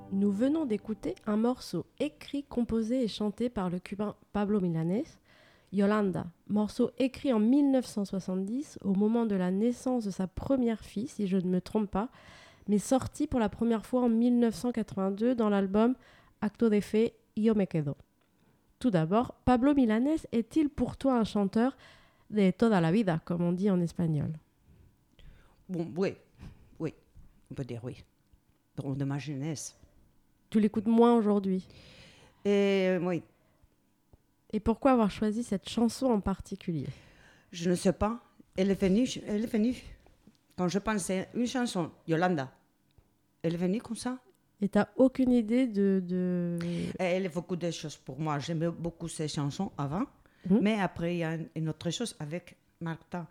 Nous venons d'écouter un morceau écrit, composé et chanté par le cubain Pablo Milanés, Yolanda, morceau écrit en 1970 au moment de la naissance de sa première fille, si je ne me trompe pas, mais sorti pour la première fois en 1982 dans l'album Acto de Fe, Yo me quedo. Tout d'abord, Pablo Milanés est-il pour toi un chanteur de toda la vida, comme on dit en espagnol? Bon, oui, on peut dire oui. De ma jeunesse. Tu l'écoutes moins aujourd'hui. Oui. Et pourquoi avoir choisi cette chanson en particulier? Je ne sais pas. Elle est venue. Quand je pensais une chanson, Yolanda, elle est venue comme ça. Et tu n'as aucune idée de... Elle est beaucoup de choses pour moi. J'aimais beaucoup ces chansons avant. Mais après, il y a une autre chose avec Martha.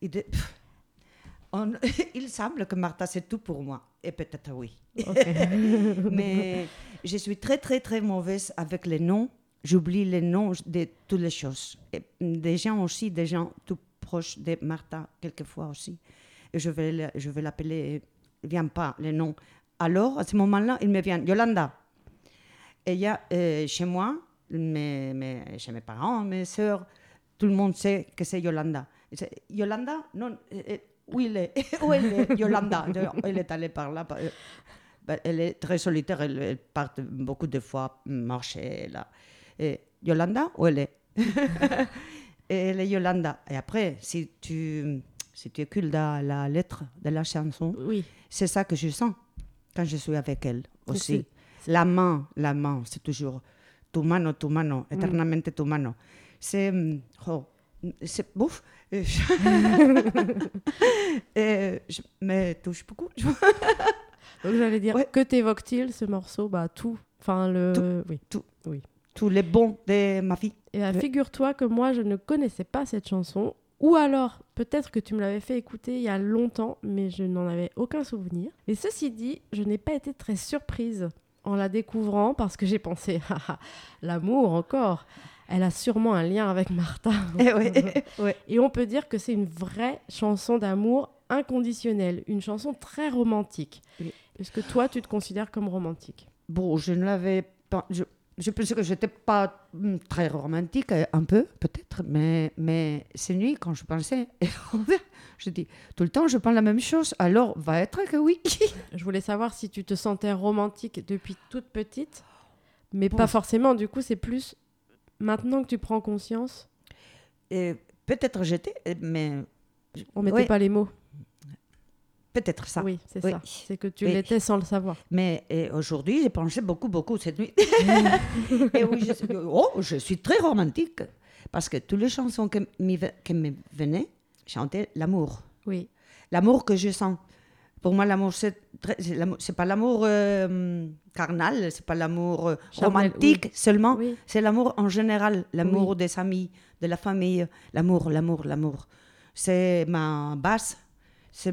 Il semble que Martha, c'est tout pour moi. Et peut-être oui. Okay. Mais je suis très, très, très mauvaise avec les noms. J'oublie les noms de toutes les choses. Et des gens aussi, des gens tout proches de Martha, quelquefois aussi. Et je vais l'appeler, il ne vient pas les noms. Alors, à ce moment-là, il me vient Yolanda. Et il y a chez moi, chez mes parents, mes sœurs, tout le monde sait que c'est Yolanda. Yolanda, non, où elle est, Yolanda. Elle est allée par là. Elle est très solitaire, elle part beaucoup de fois marcher là. Et Yolanda, où elle est? Et elle est Yolanda. Et après, si tu écoutes la lettre de la chanson, oui. C'est ça que je sens quand je suis avec elle aussi. La main, c'est toujours tu mano, eternamente tu mano. C'est bouf. Je me touche beaucoup. Donc j'allais dire, que t'évoque-t-il ce morceau? Tout. Enfin, tout. Oui. Tous les bons de ma vie. Et figure-toi que moi, je ne connaissais pas cette chanson. Ou alors, peut-être que tu me l'avais fait écouter il y a longtemps, mais je n'en avais aucun souvenir. Et ceci dit, je n'ai pas été très surprise en la découvrant parce que j'ai pensé, l'amour encore, elle a sûrement un lien avec Martha. Et on peut dire que c'est une vraie chanson d'amour inconditionnelle, une chanson très romantique. Oui. Est-ce que toi, tu te considères comme romantique? Bon, je ne l'avais pas... Je pensais que je n'étais pas très romantique, un peu peut-être, mais ces nuits, quand je pensais, je dis, tout le temps je pense la même chose, alors va être que oui. Je voulais savoir si tu te sentais romantique depuis toute petite, mais pas forcément, du coup c'est plus maintenant que tu prends conscience. Et peut-être j'étais, mais... On ne mettait pas les mots. Peut-être ça. Oui, c'est ça. C'est que tu l'étais sans le savoir. Mais aujourd'hui, j'ai pensé beaucoup cette nuit. Et oui, je suis très romantique. Parce que toutes les chansons qui me venaient chantaient l'amour. Oui. L'amour que je sens. Pour moi, l'amour, c'est pas l'amour carnal, c'est pas l'amour romantique seulement. Oui. C'est l'amour en général. L'amour des amis, de la famille. L'amour. C'est ma base. C'est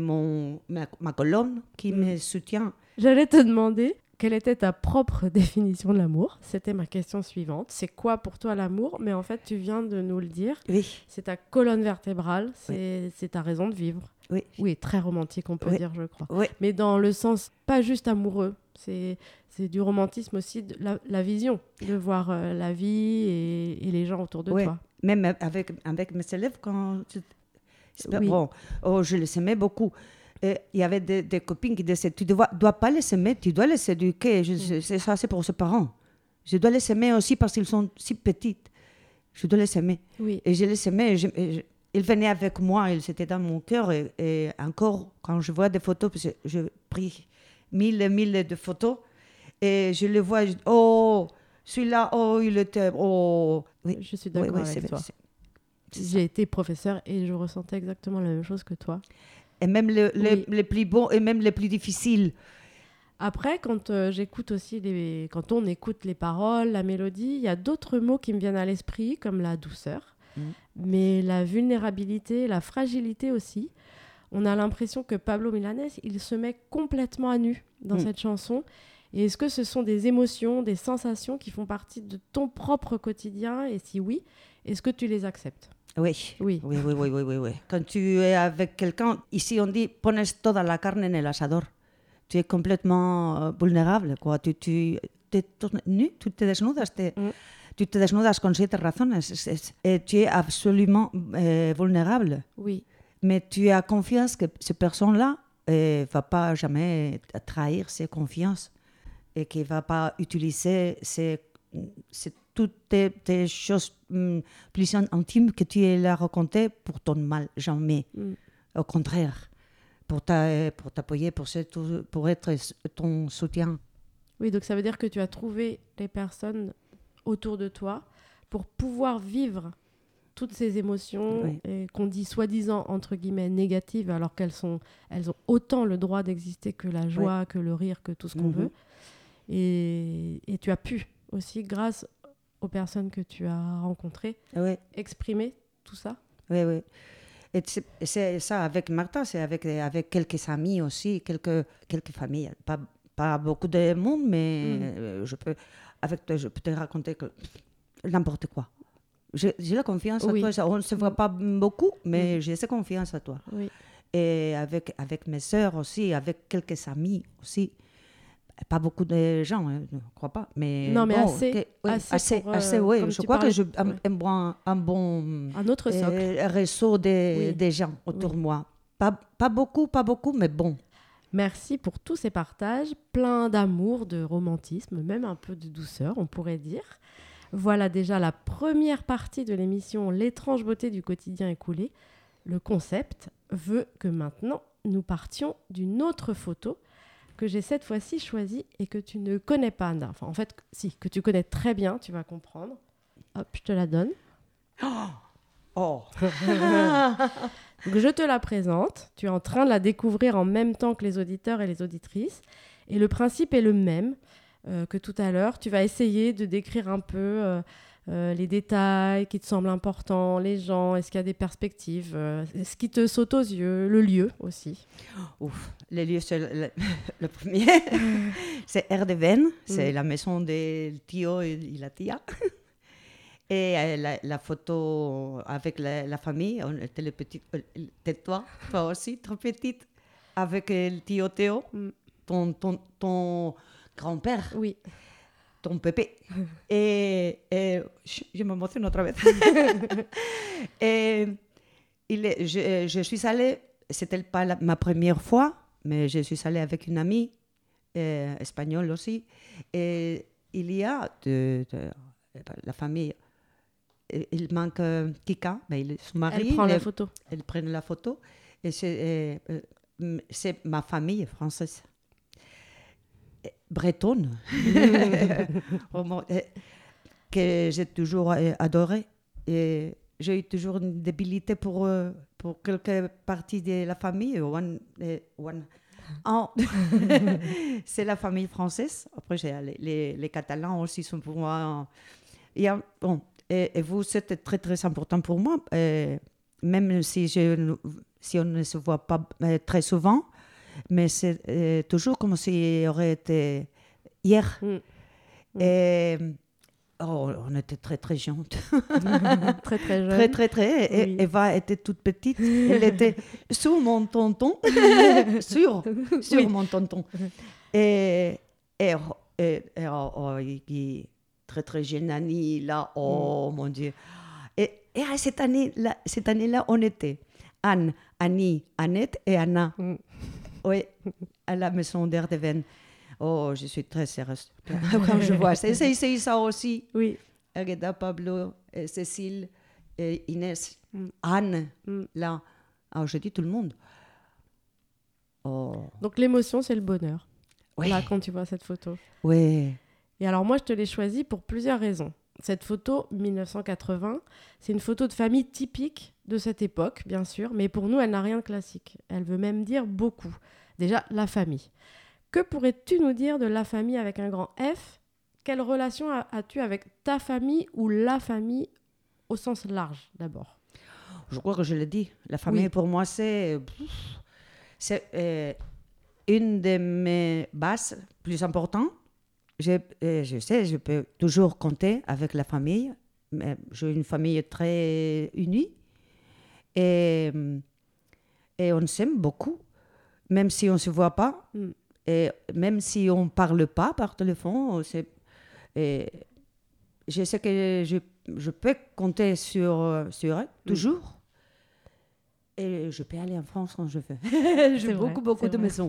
ma colonne qui me soutient. J'allais te demander quelle était ta propre définition de l'amour. C'était ma question suivante. C'est quoi pour toi l'amour? Mais en fait, tu viens de nous le dire. Oui. C'est ta colonne vertébrale, c'est ta raison de vivre. Oui. Oui, très romantique, on peut dire, je crois. Oui. Mais dans le sens, pas juste amoureux. C'est du romantisme aussi, de la vision, de voir la vie et les gens autour de toi. Même avec mes élèves, quand... Bon, je les aimais beaucoup. Il y avait des copines qui disaient, tu ne dois pas les aimer, tu dois les éduquer. C'est ça, c'est pour ses parents. Je dois les aimer aussi parce qu'ils sont si petits. Je dois les aimer. Oui. Et je les aimais. Ils venaient avec moi, ils étaient dans mon cœur. Et encore, quand je vois des photos, parce que je pris mille de photos, et je les vois, je dis, oh, celui-là, oh, il était... Oh. Oui, je suis d'accord avec toi. J'ai été professeure et je ressentais exactement la même chose que toi. Et même les plus beaux et même les plus difficiles. Après, quand j'écoute aussi, quand on écoute les paroles, la mélodie, il y a d'autres mots qui me viennent à l'esprit, comme la douceur, mais la vulnérabilité, la fragilité aussi. On a l'impression que Pablo Milanés, il se met complètement à nu dans cette chanson. Et est-ce que ce sont des émotions, des sensations qui font partie de ton propre quotidien? Et si oui, est-ce que tu les acceptes? Oui. Quand tu es avec quelqu'un, ici on dit pones toda la carne en el asador. tu es complètement vulnérable, quoi. Tu te tornes nu, tu te desnudas, tu te desnudas con 7 razones, et tu es absolument vulnérable. Oui. Mais tu as confiance que cette personne-là ne va pas jamais trahir ses confiances et qui ne va pas utiliser toutes tes choses plus intimes que tu l'as racontées pour ton mal, jamais. Au contraire, pour t'appuyer, pour être ton soutien. Oui, donc ça veut dire que tu as trouvé les personnes autour de toi pour pouvoir vivre toutes ces émotions qu'on dit soi-disant, entre guillemets, négatives, alors elles ont autant le droit d'exister que la joie, que le rire, que tout ce qu'on veut. Et tu as pu aussi, grâce aux personnes que tu as rencontrées, exprimer tout ça. Oui, oui. Et c'est ça avec Martha, c'est avec quelques amis aussi, quelques familles. Pas beaucoup de monde, mais je peux te raconter n'importe quoi. J'ai la confiance à toi. On ne se voit pas beaucoup, mais j'ai cette confiance à toi. Oui. Et avec mes sœurs aussi, avec quelques amis aussi. Pas beaucoup de gens, je ne crois pas. Mais non, mais bon, assez, oui. Je crois que j'ai un bon un autre socle. Réseau des gens autour de moi. Pas beaucoup, mais bon. Merci pour tous ces partages, plein d'amour, de romantisme, même un peu de douceur, on pourrait dire. Voilà déjà la première partie de l'émission L'étrange beauté du quotidien écoulé. Le concept veut que maintenant, nous partions d'une autre photo que j'ai cette fois-ci choisie et que tu ne connais pas, Anna. Enfin, en fait, si, que tu connais très bien, tu vas comprendre. Hop, je te la donne. Oh. Donc, je te la présente. Tu es en train de la découvrir en même temps que les auditeurs et les auditrices. Et le principe est le même que tout à l'heure. Tu vas essayer de décrire un peu les détails qui te semblent importants, les gens, est-ce qu'il y a des perspectives, ce qui te saute aux yeux, le lieu aussi. Ouf, le lieu, c'est le premier. C'est Erdeven, c'est la maison de Tio et la tia. Et la photo avec la famille, on était le petit, toi aussi, trop petite, avec le Tio Théo, ton grand-père. Oui. Ton pépé. Et je m'émotionne autre vez. Et je suis allée, c'était pas ma première fois, mais je suis allée avec une amie espagnole aussi. Et il y a la famille. Il manque Kika, mais son mari. Elle prend la photo. Elle prend la photo. Et c'est ma famille française. Bretonne, que j'ai toujours adoré. Et j'ai eu toujours une débilité pour quelques parties de la famille. C'est la famille française. Après, les Catalans aussi sont pour moi. Et vous, c'était très, très important pour moi. Même si on ne se voit pas très souvent, mais c'est toujours comme si aurait été hier. Et on était très, très jeunes. Très, très jeune. Très. Et Eva était toute petite. Elle était sur mon tonton. sur mon tonton. Et très, très jeune Annie, là. Oh, mon Dieu. Et cette année-là, on était Anne, Annie, Annette et Anna. Oui, à la maison d'Erdeven. Oh, je suis très sérieuse quand je vois. C'est ça aussi. Oui. Agueda, Pablo, Cécile, Inès, Anne, là. Alors, je dis tout le monde. Oh. Donc, l'émotion, c'est le bonheur. Oui. Là, quand tu vois cette photo. Oui. Et alors, moi, je te l'ai choisie pour plusieurs raisons. Cette photo, 1980, c'est une photo de famille typique de cette époque, bien sûr, mais pour nous, elle n'a rien de classique. Elle veut même dire beaucoup. Déjà, la famille. Que pourrais-tu nous dire de la famille avec un grand F ? Quelle relation as-tu avec ta famille ou la famille au sens large, d'abord ? Je crois que je l'ai dit. La famille, pour moi, c'est une de mes bases plus importantes. Je sais, je peux toujours compter avec la famille. J'ai une famille très unie. Et on s'aime beaucoup, même si on ne se voit pas. Et même si on ne parle pas par téléphone, et je sais que je peux compter sur eux, toujours. Et je peux aller en France quand je veux. J'ai beaucoup de maisons.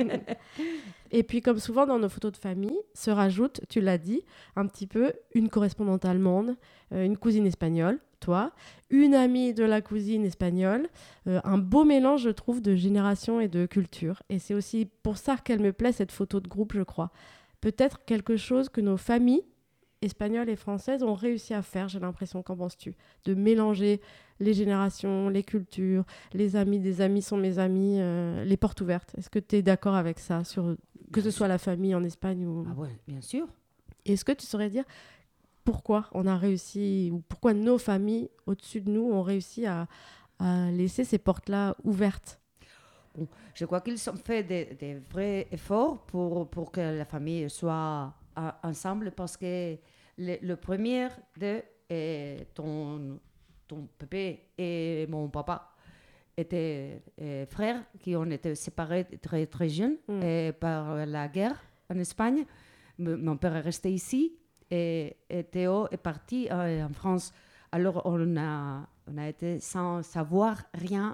Et puis, comme souvent dans nos photos de famille, se rajoute, tu l'as dit, un petit peu une correspondante allemande, une cousine espagnole, toi, une amie de la cousine espagnole, un beau mélange, je trouve, de génération et de culture. Et c'est aussi pour ça qu'elle me plaît, cette photo de groupe, je crois. Peut-être quelque chose que nos familles espagnoles et françaises ont réussi à faire, j'ai l'impression. Qu'en penses-tu ? De mélanger les générations, les cultures, les amis des amis sont mes amis, les portes ouvertes. Est-ce que tu es d'accord avec ça, que ce soit la famille en Espagne ou... Ah ouais, bien sûr. Est-ce que tu saurais dire pourquoi on a réussi, ou pourquoi nos familles au-dessus de nous ont réussi à laisser ces portes-là ouvertes ? Bon, je crois qu'ils ont fait des vrais efforts pour que la famille soit ensemble, parce que le premier de ton pépé et mon papa étaient frères qui ont été séparés très, très jeunes par la guerre en Espagne. Mon père est resté ici et Théo est parti en France. Alors on a été sans savoir rien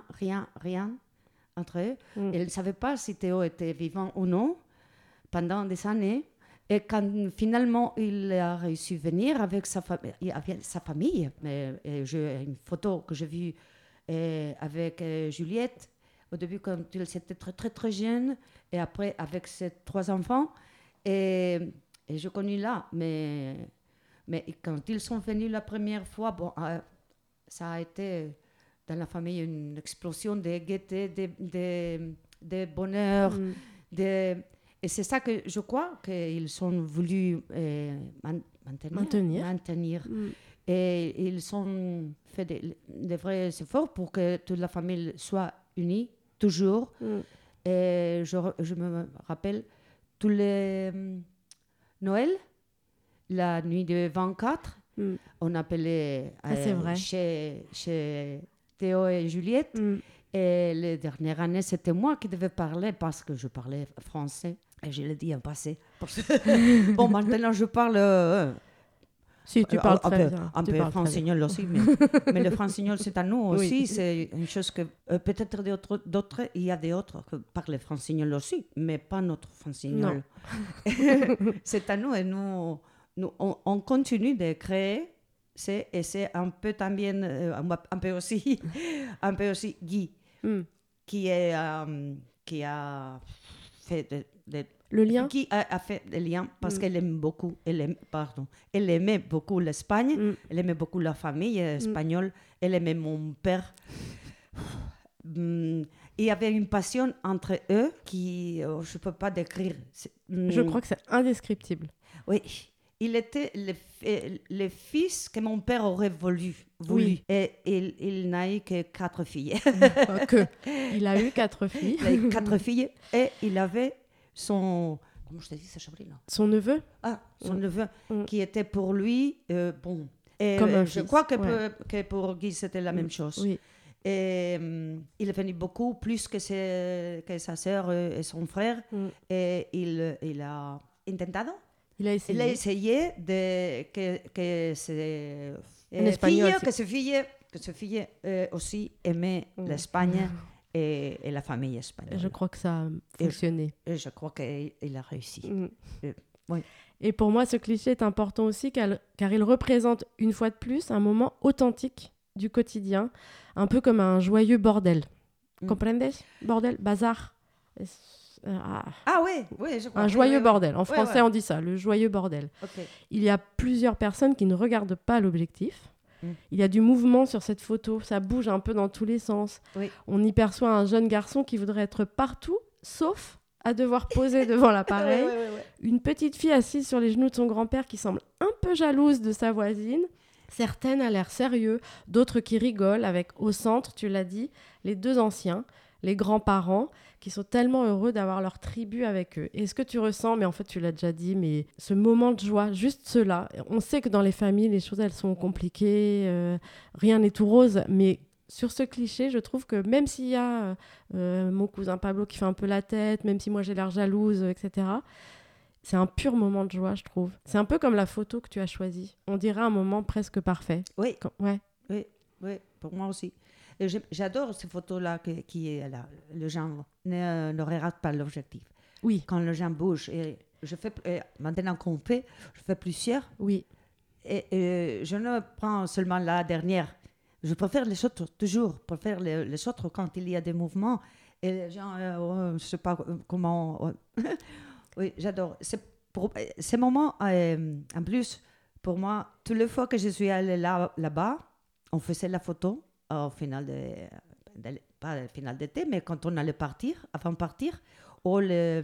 entre eux. Ils ne savaient pas si Théo était vivant ou non pendant des années. Et quand finalement il a réussi à venir avec sa famille, j'ai une photo que j'ai vue avec Juliette, au début quand il était très très très jeune, et après avec ses 3 enfants, et je connais là, mais quand ils sont venus la première fois, bon, ça a été dans la famille une explosion de gaieté, de bonheur, et c'est ça que je crois qu'ils ont voulu maintenir. Et ils ont fait des vrais efforts pour que toute la famille soit unie, toujours. Et je me rappelle tous les Noël, la nuit de 24, on appelait chez Théo et Juliette. Et les dernières années, c'était moi qui devais parler parce que je parlais français. Et je l'ai dit en passé. Bon, maintenant, je parle... si, tu parles très bien. Un peu francignol aussi, mais le francignol, c'est à nous aussi. Oui. C'est une chose que peut-être d'autres, il y a d'autres qui parlent francignol aussi, mais pas notre francignol. C'est à nous, et nous on continue de créer. Et c'est un peu también, un peu aussi Guy, qui a fait le lien. Qui a fait des liens parce qu'elle aime beaucoup, elle aimait beaucoup l'Espagne, elle aimait beaucoup la famille espagnole, elle aimait mon père. Il y avait une passion entre eux qui, je ne peux pas décrire. Je crois que c'est indescriptible. Oui. Il était le fils que mon père aurait voulu. Oui. Et il n'a eu que 4 filles. Il a eu 4 filles. Il a eu 4 filles et il avait son... Comment je t'ai dit, son neveu. Son neveu, qui était pour lui bon. Et comme un je crois que pour Guy, c'était la même chose. Oui. Et il est venu beaucoup plus que sa sœur et son frère. Et il a intentado. Il a essayé que ses filles aussi aimaient l'Espagne et la famille espagnole. Je crois que ça a fonctionné. Et je crois qu'il a réussi. Oui. Et pour moi, ce cliché est important aussi car il représente une fois de plus un moment authentique du quotidien, un peu comme un joyeux bordel. Comprendes ? Bordel, bazar. Oui, je crois. Un joyeux bordel. En français, on dit ça, le joyeux bordel. Okay. Il y a plusieurs personnes qui ne regardent pas l'objectif. Il y a du mouvement sur cette photo, ça bouge un peu dans tous les sens. Oui. On y perçoit un jeune garçon qui voudrait être partout, sauf à devoir poser devant l'appareil. Une petite fille assise sur les genoux de son grand-père qui semble un peu jalouse de sa voisine. Certaines à l'air sérieux, d'autres qui rigolent, avec au centre, tu l'as dit, les 2 anciens, les grands-parents, qui sont tellement heureux d'avoir leur tribu avec eux. Est-ce que tu ressens, mais en fait tu l'as déjà dit, mais ce moment de joie, juste cela, on sait que dans les familles, les choses elles sont compliquées, rien n'est tout rose, mais sur ce cliché, je trouve que même s'il y a mon cousin Pablo qui fait un peu la tête, même si moi j'ai l'air jalouse, etc., c'est un pur moment de joie, je trouve. C'est un peu comme la photo que tu as choisie. On dirait un moment presque parfait. Oui, Ouais. oui, pour moi aussi. Et j'adore ces photos-là qui est là. Le gens ne regarde pas l'objectif. Oui. Quand le gens bouge, et maintenant qu'on fait, je fais plusieurs. Oui. Et je ne prends seulement la dernière. Je préfère les autres, toujours. Je préfère les autres quand il y a des mouvements. Et les gens, je ne sais pas comment... oui, j'adore. Ces moments, en plus, pour moi, toutes les fois que je suis allée là-bas, on faisait la photo au final pas au final d'été, mais quand on allait partir, avant de partir, ou la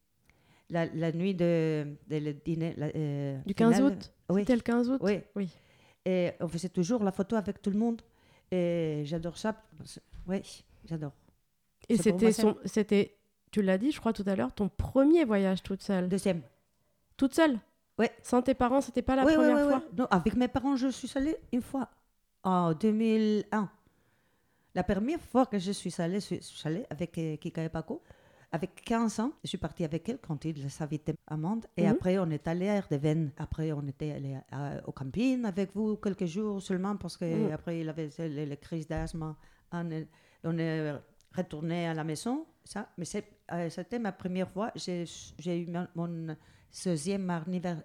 nuit le dîner. Du 15 final, août. oui. C'était le 15 août. Oui. Et on faisait toujours la photo avec tout le monde. Et j'adore ça. Oui, j'adore. Et C'est pour moi, c'était, tu l'as dit, je crois, tout à l'heure, ton premier voyage toute seule. Deuxième. Toute seule? Oui. Sans tes parents, c'était pas la première fois? Non, avec mes parents, je suis allée une fois, en 2001. La première fois que je suis allée avec Kika et Paco, avec 15 ans. Je suis partie avec elle quand ils habitaient à Mende. Et après, on est allé à Erdeven. Après, on était allé au camping avec vous quelques jours seulement parce qu'après, il avait les crises d'asthme. On est retourné à la maison. Ça. Mais c'était ma première fois. J'ai eu mon 16e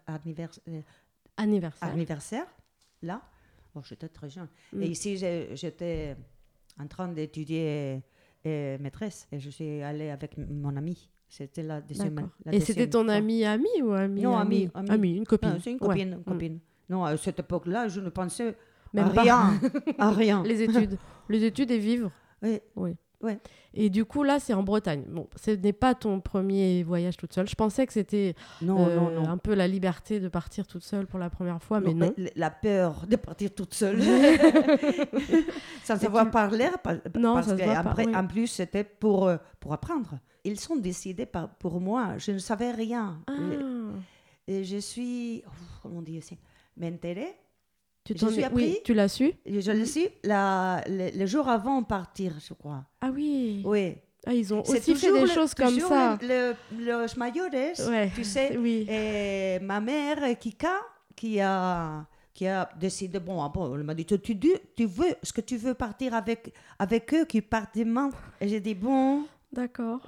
anniversaire là. Oh, j'étais très jeune. Et ici, j'étais en train d'étudier maîtresse. Et je suis allée avec mon amie. C'était la deuxième. Et c'était ton amie ou amie? Non, amie, une copine. Non, c'est une copine. Une copine. Non, à cette époque-là, je ne pensais même à rien. À rien. Les études et vivre. Oui. Et du coup, là, c'est en Bretagne. Bon, ce n'est pas ton premier voyage toute seule. Je pensais que c'était non. un peu la liberté de partir toute seule pour la première fois, mais non. La peur de partir toute seule. Sans savoir parler. Non, parce ça se voit pas. Oui. En plus, c'était pour apprendre. Ils sont décidés pour moi. Je ne savais rien. Et je suis... comment dire ça? M'enterrer. Oui, tu l'as su? Je l'ai su le jour avant de partir, je crois. Ah oui. Oui. Ah, ils ont aussi fait des choses comme ça. Los mayores, tu sais. Oui. Et ma mère, Kika, qui a décidé, elle m'a dit, tu veux, est-ce que tu veux partir avec eux qui partent demain? Et j'ai dit, bon. D'accord.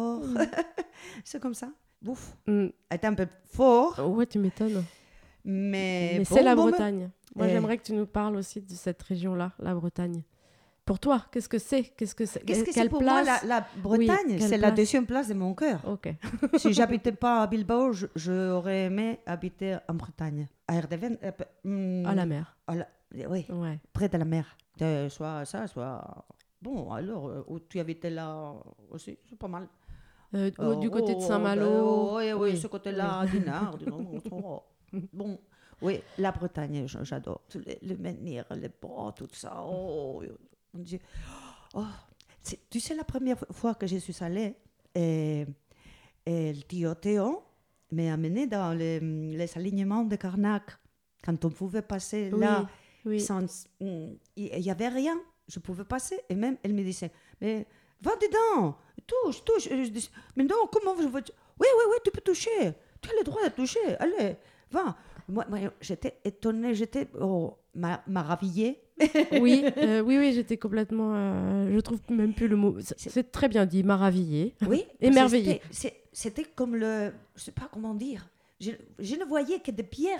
C'est comme ça. Bouf. Elle était un peu fort. Ouais, tu m'étonnes. Mais c'est la Bretagne. Moi, j'aimerais que tu nous parles aussi de cette région-là, la Bretagne. Pour toi, qu'est-ce que c'est? Qu'est-ce que c'est pour moi, la Bretagne? C'est la deuxième place de mon cœur. Ok. Si j'habitais pas à Bilbao, j'aurais aimé habiter en Bretagne. À Erdeven. À la mer. Oui, près de la mer. Soit ça, soit... Bon, alors, où tu habitais là aussi, c'est pas mal. Du côté de Saint-Malo. Oui, ce côté-là, du Nord. Bon, oui, la Bretagne, j'adore. Le menhir, les bois, tout ça. Oh, mon Dieu. Oh, tu sais, la première fois que je suis allée, et le tio Théo m'a amené dans les alignements de Carnac. Quand on pouvait passer là, sans... il n'y avait rien. Je pouvais passer. Et même, elle me disait, mais va dedans, touche. Je dis, mais non, comment je veux... Oui, tu peux toucher. Tu as le droit de toucher. Allez, va. Moi, j'étais étonnée, m'a ravillée. Oui, j'étais complètement... je trouve même plus le mot. C'est très bien dit, m'a ravillée. Oui. Émerveillée. C'était comme le... Je sais pas comment dire. Je ne voyais que des pierres,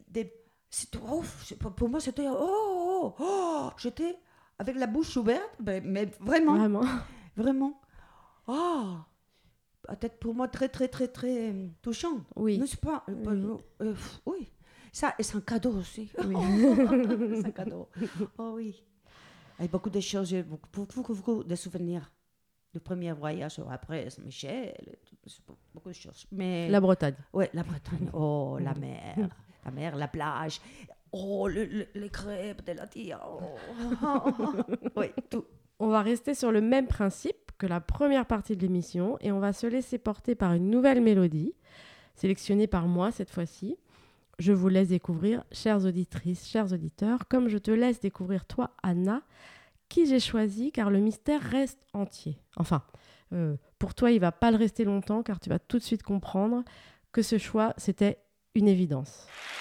pour moi, c'était... J'étais avec la bouche ouverte, mais vraiment. Vraiment. Peut-être pour moi très, très, très, très touchant. Oui. N'est-ce pas? Oui. Ça, et c'est un cadeau aussi. Oui. C'est un cadeau. Oh oui. Il y a beaucoup de choses, beaucoup de souvenirs. Le premier voyage, après Saint-Michel, beaucoup de choses. Mais... La Bretagne. Oui, la Bretagne. Oh, la mer. La mer, la plage. Oh, les crêpes de la tire. Oui, tout. On va rester sur le même principe que la première partie de l'émission et on va se laisser porter par une nouvelle mélodie, sélectionnée par moi cette fois-ci. Je vous laisse découvrir, chères auditrices, chers auditeurs, comme je te laisse découvrir toi, Anna, qui j'ai choisi car le mystère reste entier. Enfin, pour toi, il va pas le rester longtemps car tu vas tout de suite comprendre que ce choix, c'était une évidence.